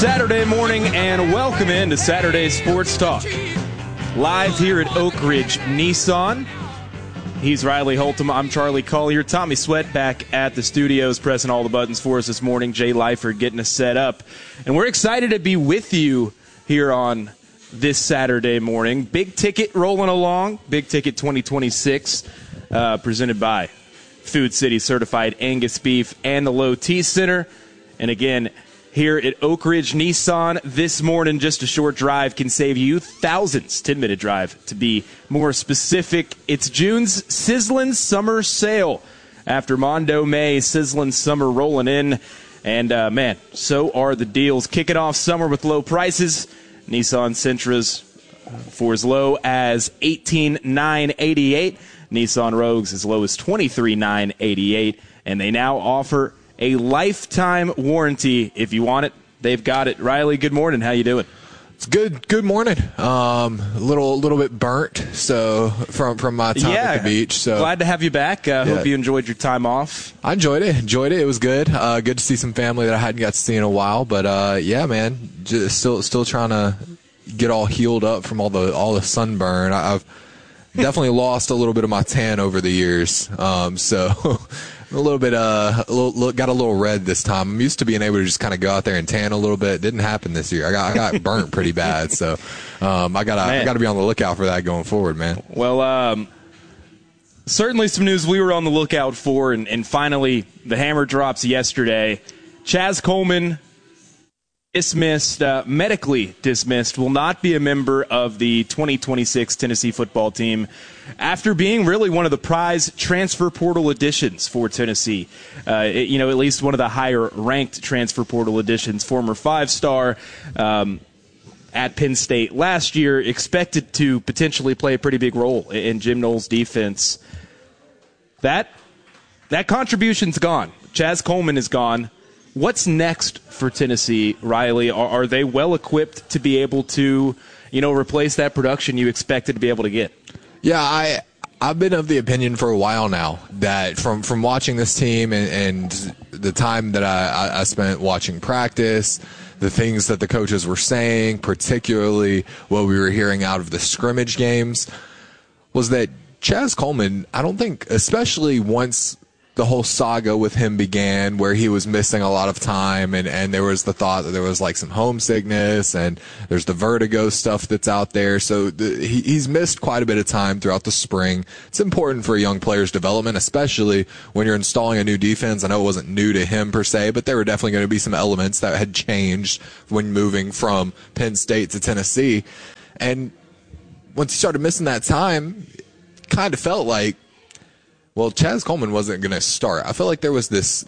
Saturday morning, and welcome into Saturday Sports Talk. Live here at Oak Ridge Nissan. He's Riley Holtum. I'm Charlie Collier. Tommy Sweat back at the studios, pressing all the buttons for us this morning. Jay Leifert getting us set up. And we're excited to be with you here on this Saturday morning. Big Ticket rolling along. Big Ticket 2026, presented by Food City Certified Angus Beef and the Low T Center. And again, here at Oak Ridge Nissan this morning, just a short drive can save you thousands. 10-minute drive to be more specific. It's June's Sizzlin' Summer Sale. After Mondo May, Sizzlin' Summer rolling in. And, man, so are the deals. Kicking off summer with low prices. Nissan Sentras for as low as $18,988. Nissan Rogues as low as $23,988. And they now offer a lifetime warranty. If you want it, they've got it. Riley, good morning. How you doing? It's good. Good morning. A little bit burnt. So from my time at the beach. So glad to have you back. Hope you enjoyed your time off. I enjoyed it. It was good. Good to see some family that I hadn't got to see in a while. But yeah, man, just still trying to get all healed up from all the sunburn. I've definitely lost a little bit of my tan over the years. So. A little bit, got a little red this time. I'm used to being able to just kind of go out there and tan a little bit. It didn't happen this year. I got burnt pretty bad, so I gotta be on the lookout for that going forward, man. Well, certainly some news we were on the lookout for, and finally the hammer drops yesterday. Chaz Coleman dismissed, medically dismissed, will not be a member of the 2026 Tennessee football team after being really one of the prize transfer portal additions for Tennessee. At least one of the higher-ranked transfer portal additions, former five-star at Penn State last year, expected to potentially play a pretty big role in Jim Knowles' defense. That contribution's gone. Chaz Coleman is gone. What's next for Tennessee, Riley? Are they well equipped to be able to, replace that production you expected to be able to get? Yeah, I've been of the opinion for a while now that from watching this team and the time that I spent watching practice, the things that the coaches were saying, particularly what we were hearing out of the scrimmage games, was that Chaz Coleman, I don't think, especially once the whole saga with him began, where he was missing a lot of time, and there was the thought that there was like some homesickness, and there's the vertigo stuff that's out there. So he's missed quite a bit of time throughout the spring. It's important for a young player's development, especially when you're installing a new defense. I know it wasn't new to him per se, but there were definitely going to be some elements that had changed when moving from Penn State to Tennessee. And once he started missing that time, it kind of felt like, well, Chaz Coleman wasn't going to start. I feel like there was this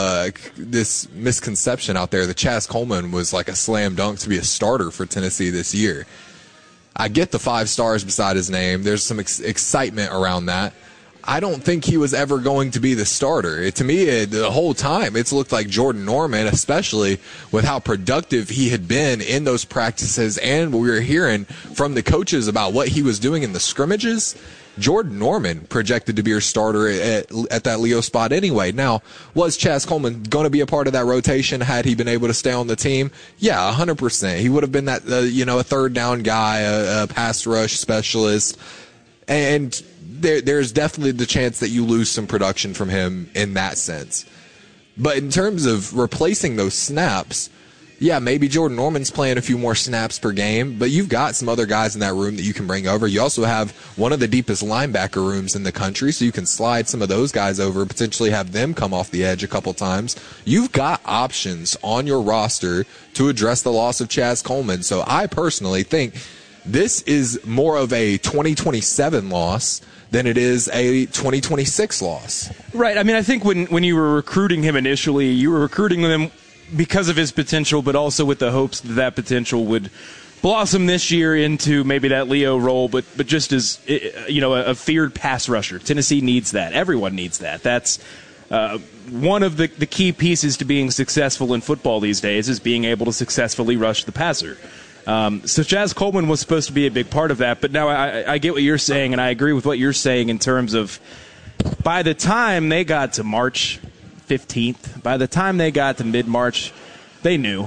misconception out there that Chaz Coleman was like a slam dunk to be a starter for Tennessee this year. I get the 5 stars beside his name. There's some excitement around that. I don't think he was ever going to be the starter. To me, the whole time, it's looked like Jordan Norman, especially with how productive he had been in those practices and what we were hearing from the coaches about what he was doing in the scrimmages. Jordan Norman projected to be your starter at that Leo spot anyway. Now, was Chaz Coleman going to be a part of that rotation had he been able to stay on the team? Yeah, 100%. He would have been that, a third down guy, a pass rush specialist. And there's definitely the chance that you lose some production from him in that sense. But in terms of replacing those snaps, yeah, maybe Jordan Norman's playing a few more snaps per game, but you've got some other guys in that room that you can bring over. You also have one of the deepest linebacker rooms in the country, so you can slide some of those guys over, potentially have them come off the edge a couple times. You've got options on your roster to address the loss of Chaz Coleman. So I personally think this is more of a 2027 loss than it is a 2026 loss. Right. I mean, I think when you were recruiting him initially, you were recruiting him because of his potential, but also with the hopes that potential would blossom this year into maybe that Leo role, but just as a feared pass rusher. Tennessee needs that. Everyone needs that. That's one of the key pieces to being successful in football these days is being able to successfully rush the passer. So Chaz Coleman was supposed to be a big part of that, but now I get what you're saying, and I agree with what you're saying in terms of by the time they got to March 15th, by the time they got to mid-March, they knew.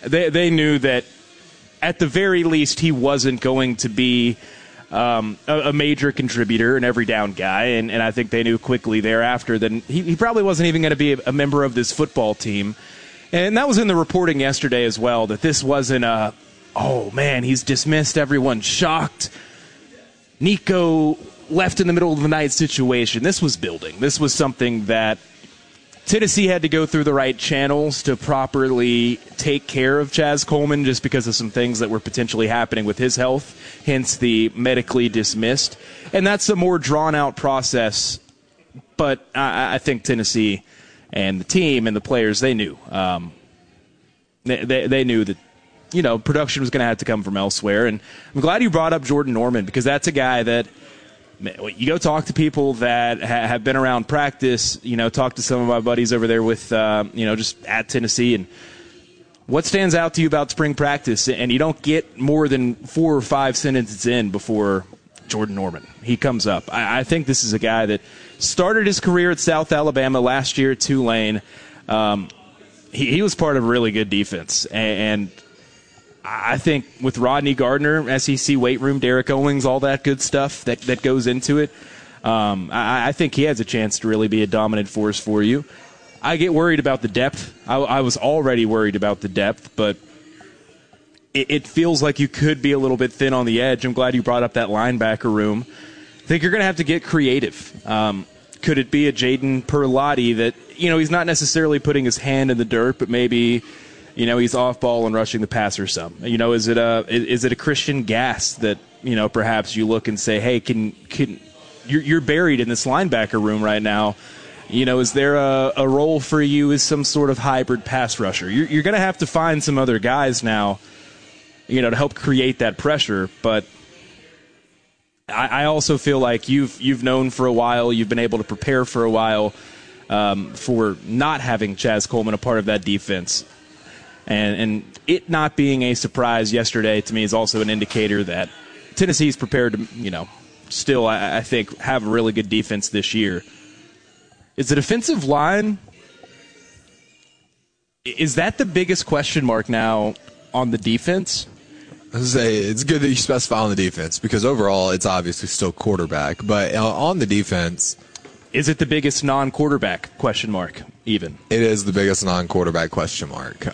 They knew that at the very least he wasn't going to be a major contributor, an every down guy, and I think they knew quickly thereafter that he probably wasn't even going to be a member of this football team. And that was in the reporting yesterday as well, that this wasn't oh man, he's dismissed, everyone's shocked, Nico left in the middle of the night situation. This was building. This was something that Tennessee had to go through the right channels to properly take care of Chaz Coleman just because of some things that were potentially happening with his health, hence the medically dismissed. And that's a more drawn-out process, but I think Tennessee and the team and the players, they knew. They knew that, production was going to have to come from elsewhere. And I'm glad you brought up Jordan Norman, because that's a guy that you go talk to people that have been around practice, talk to some of my buddies over there with, just at Tennessee, and what stands out to you about spring practice? And you don't get more than 4 or 5 sentences in before Jordan Norman. He comes up. I think this is a guy that started his career at South Alabama last year at Tulane. He was part of a really good defense. And I think with Rodney Gardner, SEC weight room, Derek Owings, all that good stuff that goes into it, I think he has a chance to really be a dominant force for you. I get worried about the depth. I was already worried about the depth, but it feels like you could be a little bit thin on the edge. I'm glad you brought up that linebacker room. I think you're going to have to get creative. Could it be a Jaden Perlotti that, he's not necessarily putting his hand in the dirt, but maybe he's off ball and rushing the passer some. Is it a Christian Gass that, perhaps you look and say, hey, can you're buried in this linebacker room right now. Is there a role for you as some sort of hybrid pass rusher? You're going to have to find some other guys now, to help create that pressure. But I also feel like you've known for a while, you've been able to prepare for a while for not having Chaz Coleman a part of that defense. And it not being a surprise yesterday to me is also an indicator that Tennessee's prepared to, still, I think, have a really good defense this year. Is the defensive line, is that the biggest question mark now on the defense? I was gonna say, it's good that you specify on the defense, because overall it's obviously still quarterback. But on the defense, is it the biggest non-quarterback question mark even? It is the biggest non-quarterback question mark.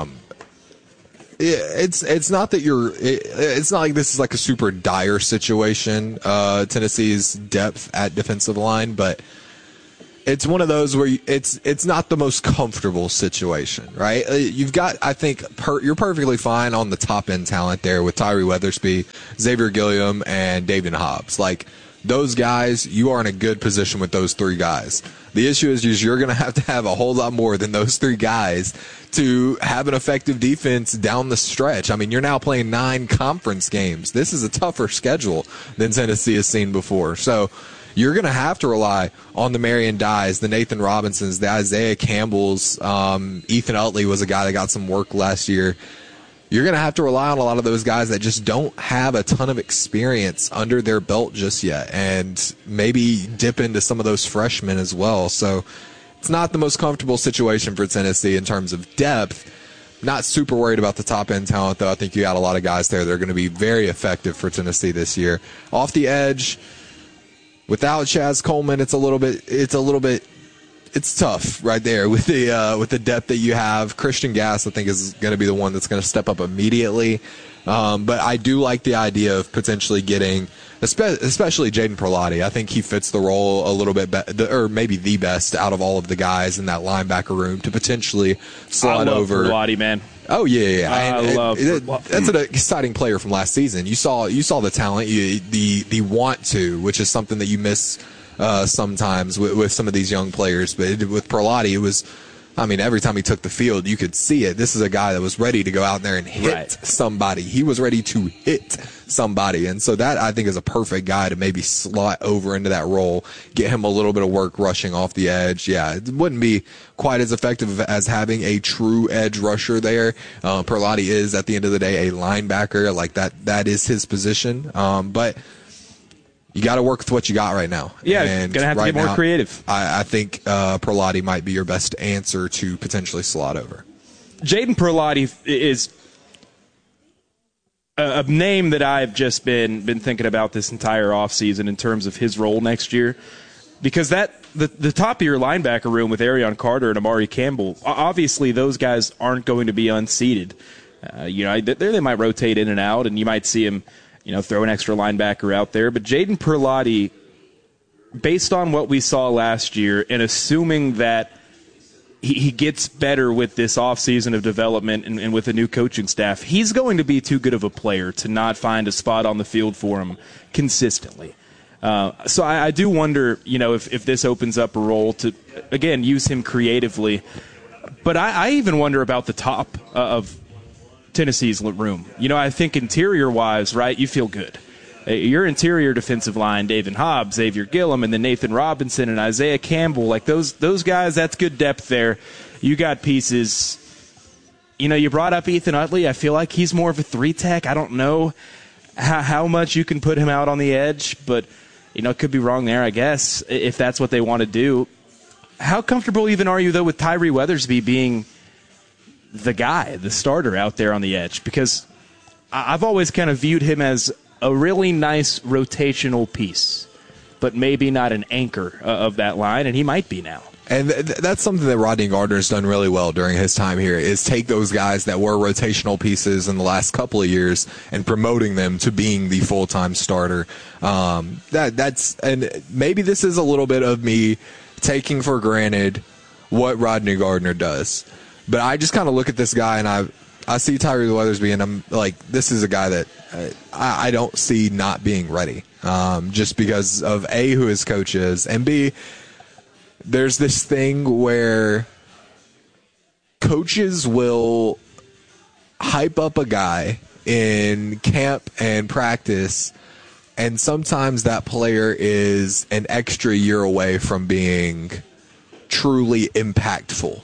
It's not that it's not like this is like a super dire situation, Tennessee's depth at defensive line, but it's one of those where it's not the most comfortable situation, right? You've got, I think, you're perfectly fine on the top end talent there with Tyree Weathersby, Xavier Gilliam, and David Hobbs. Like, those guys, you are in a good position with those 3 guys. The issue is you're going to have a whole lot more than those 3 guys to have an effective defense down the stretch. I mean, you're now playing 9 conference games. This is a tougher schedule than Tennessee has seen before. So you're going to have to rely on the Marion Dyes, the Nathan Robinsons, the Isaiah Campbells. Ethan Utley was a guy that got some work last year. You're going to have to rely on a lot of those guys that just don't have a ton of experience under their belt just yet, and maybe dip into some of those freshmen as well. So it's not the most comfortable situation for Tennessee in terms of depth. Not super worried about the top-end talent, though. I think you got a lot of guys there that are going to be very effective for Tennessee this year. Off the edge, without Chaz Coleman, it's tough right there with the depth that you have. Christian Gass, I think, is going to be the one that's going to step up immediately. But I do like the idea of potentially getting, especially Jaden Perlotti. I think he fits the role a little bit or maybe the best out of all of the guys in that linebacker room to potentially slide over. Perlotti, man. Oh yeah. I love that's an exciting player from last season. You saw the talent, the want to, which is something that you miss sometimes with some of these young players. But with Perlotti, it was, every time he took the field, you could see it. This is a guy that was ready to go out there and hit somebody. He was ready to hit somebody. And so that, I think, is a perfect guy to maybe slot over into that role, get him a little bit of work rushing off the edge. Yeah, it wouldn't be quite as effective as having a true edge rusher there. Perlotti is, at the end of the day, a linebacker. Like, that is his position. But you got to work with what you got right now. Yeah, going to have to get more creative. I think Perlotti might be your best answer to potentially slot over. Jaden Perlotti is a name that I've just been thinking about this entire offseason in terms of his role next year, because the top of your linebacker room with Arion Carter and Amari Campbell, obviously those guys aren't going to be unseated. They might rotate in and out, and you might see him, throw an extra linebacker out there. But Jaden Perlotti, based on what we saw last year, and assuming that he gets better with this offseason of development and with a new coaching staff, he's going to be too good of a player to not find a spot on the field for him consistently. So I do wonder, if this opens up a role to, again, use him creatively. But I even wonder about the top of Tennessee's room. I think interior-wise, right, you feel good. Your interior defensive line, David Hobbs, Xavier Gillum, and then Nathan Robinson and Isaiah Campbell, like those guys, that's good depth there. You got pieces. You brought up Ethan Utley. I feel like he's more of a 3-tech. I don't know how much you can put him out on the edge, but it could be wrong there, I guess, if that's what they want to do. How comfortable even are you, though, with Tyree Weathersby being the guy, the starter out there on the edge? Because I've always kind of viewed him as a really nice rotational piece, but maybe not an anchor of that line, and he might be now. And that's something that Rodney Gardner's done really well during his time here, is take those guys that were rotational pieces in the last couple of years and promoting them to being the full-time starter. And maybe this is a little bit of me taking for granted what Rodney Gardner does. But I just kind of look at this guy and I see Tyree Weathersby, and I'm like, this is a guy that I don't see not being ready, just because of A, who his coach is, and B, there's this thing where coaches will hype up a guy in camp and practice, and sometimes that player is an extra year away from being truly impactful.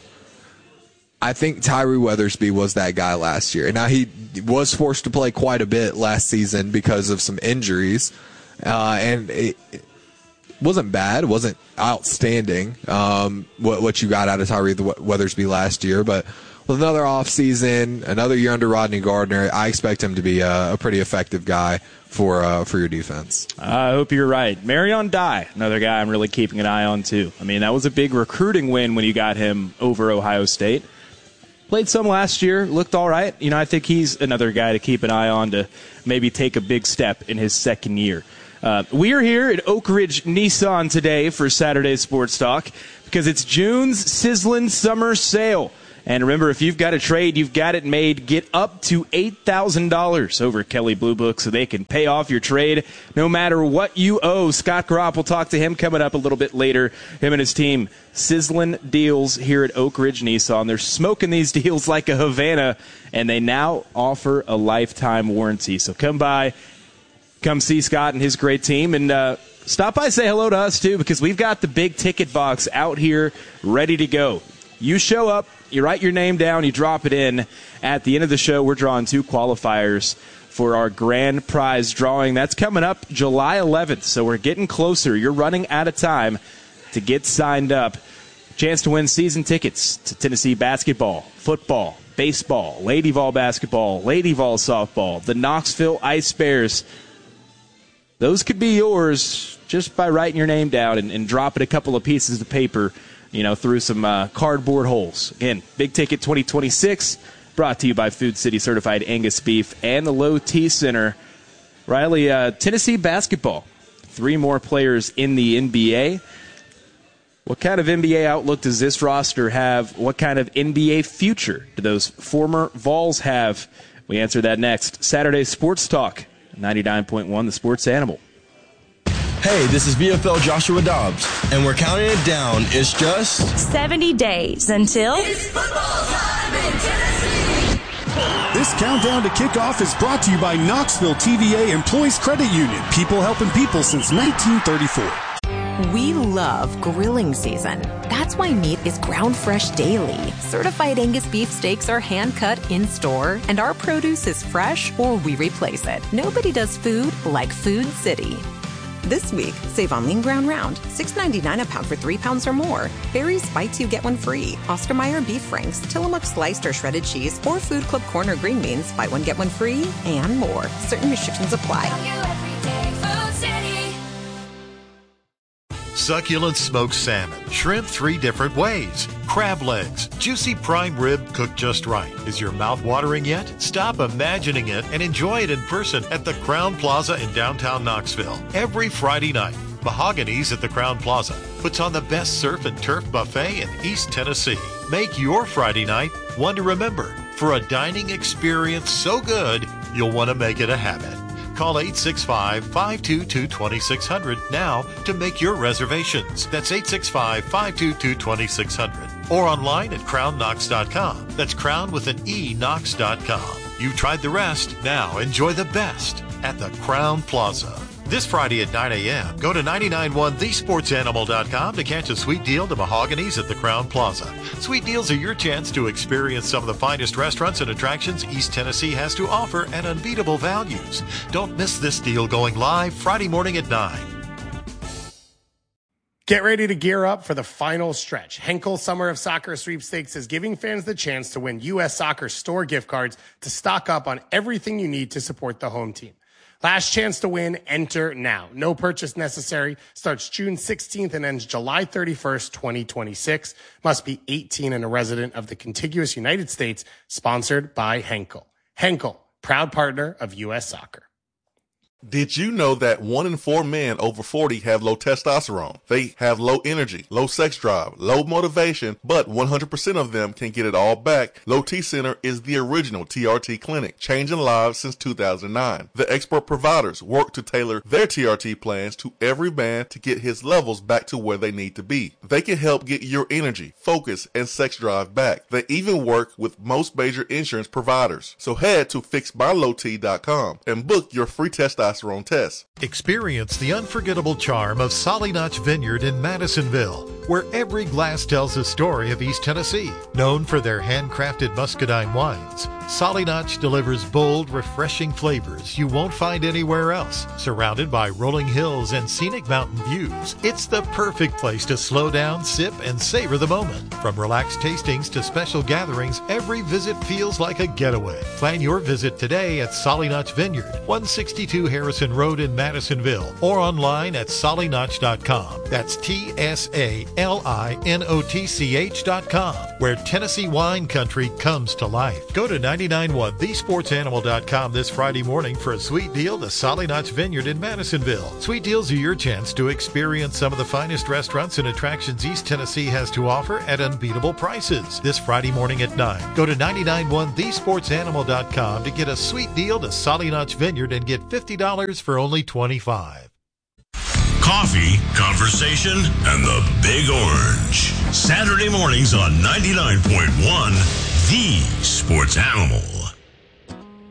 I think Tyree Weathersby was that guy last year. Now, he was forced to play quite a bit last season because of some injuries, and it wasn't bad. It wasn't outstanding what you got out of Tyree Weathersby last year, but with another offseason, another year under Rodney Gardner, I expect him to be a pretty effective guy for your defense. I hope you're right. Marion Dye, another guy I'm really keeping an eye on, too. I mean, that was a big recruiting win when you got him over Ohio State. Played some last year, looked all right. I think he's another guy to keep an eye on to maybe take a big step in his second year. We are here at Oak Ridge Nissan today for Saturday Sports Talk because it's June's Sizzlin' Summer Sale. And remember, if you've got a trade, you've got it made. Get up to $8,000 over at Kelley Blue Book so they can pay off your trade no matter what you owe. Scott Gropp, we'll talk to him coming up a little bit later. Him and his team, sizzling deals here at Oak Ridge Nissan. They're smoking these deals like a Havana, and they now offer a lifetime warranty. So come by, come see Scott and his great team, and stop by, say hello to us too, because we've got the big ticket box out here ready to go. You show up, you write your name down, you drop it in. At the end of the show, we're drawing 2 qualifiers for our grand prize drawing. That's coming up July 11th, so we're getting closer. You're running out of time to get signed up. Chance to win season tickets to Tennessee basketball, football, baseball, Lady Vol basketball, Lady Vol softball, the Knoxville Ice Bears. Those could be yours just by writing your name down and dropping a couple of pieces of paper through some cardboard holes. Again, Big Ticket 2026, brought to you by Food City Certified Angus Beef and the Low T Center. Riley, Tennessee basketball, 3 more players in the NBA. What kind of NBA outlook does this roster have? What kind of NBA future do those former Vols have? We answer that next. Saturday Sports Talk, 99.1 The Sports Animal. Hey, this is VFL Joshua Dobbs, and we're counting it down. It's just 70 days until it's football time in Tennessee. This countdown to kickoff is brought to you by Knoxville TVA Employees Credit Union. People helping people since 1934. We love grilling season. That's why meat is ground fresh daily. Certified Angus beef steaks are hand cut in store, and our produce is fresh or we replace it. Nobody does food like Food City. This week, save on lean ground round, $6.99 a pound for 3 pounds or more. Barry's Buy 2, Get 1 free. Oscar Mayer beef franks, Tillamook sliced or shredded cheese, or Food Club Corner green beans, buy 1, get 1 free, and more. Certain restrictions apply. Succulent smoked salmon, shrimp 3 different ways, crab legs, juicy prime rib cooked just right. Is your mouth watering yet? Stop imagining it and enjoy it in person at the Crown Plaza in downtown Knoxville. Every Friday night, Mahogany's at the Crown Plaza puts on the best surf and turf buffet in East Tennessee. Make your Friday night one to remember for a dining experience so good you'll want to make it a habit. Call 865-522-2600 now to make your reservations. That's 865-522-2600. Or online at crownknox.com. That's crown with an E, knox.com. You've tried the rest. Now enjoy the best at the Crown Plaza. This Friday at 9 a.m., go to 991thesportsanimal.com to catch a sweet deal to Mahogany's at the Crown Plaza. Sweet deals are your chance to experience some of the finest restaurants and attractions East Tennessee has to offer at unbeatable values. Don't miss this deal going live Friday morning at 9. Get ready to gear up for the final stretch. Henkel Summer of Soccer Sweepstakes is giving fans the chance to win U.S. Soccer store gift cards to stock up on everything you need to support the home team. Last chance to win, enter now. No purchase necessary. Starts June 16th and ends July 31st, 2026. Must be 18 and a resident of the contiguous United States. Sponsored by Henkel. Henkel, proud partner of U.S. Soccer. Did you know that 1 in 4 men over 40 have low testosterone? They have low energy, low sex drive, low motivation, but 100% of them can get it all back. Low T Center is the original TRT clinic, changing lives since 2009. The expert providers work to tailor their TRT plans to every man to get his levels back to where they need to be. They can help get your energy, focus, and sex drive back. They even work with most major insurance providers. So head to fixmylowt.com and book your free testosterone test. Experience the unforgettable charm of Solly Notch Vineyard in Madisonville, where every glass tells a story of East Tennessee. Known for their handcrafted muscadine wines, Solly Notch delivers bold, refreshing flavors you won't find anywhere else. Surrounded by rolling hills and scenic mountain views, it's the perfect place to slow down, sip, and savor the moment. From relaxed tastings to special gatherings, every visit feels like a getaway. Plan your visit today at Solly Notch Vineyard, 162 Harrison Road in Madisonville, or online at sollynotch.com. That's TSALINOTCH.com, where Tennessee wine country comes to life. Go to 991thesportsanimal.com this Friday morning for a sweet deal to Solly Notch Vineyard in Madisonville. Sweet deals are your chance to experience some of the finest restaurants and attractions East Tennessee has to offer at unbeatable prices. This Friday morning at 9. Go to 991thesportsanimal.com to get a sweet deal to Solly Notch Vineyard and get $50 for only $25. Coffee, conversation, and the Big Orange. Saturday mornings on 99.1 The Sports Animal.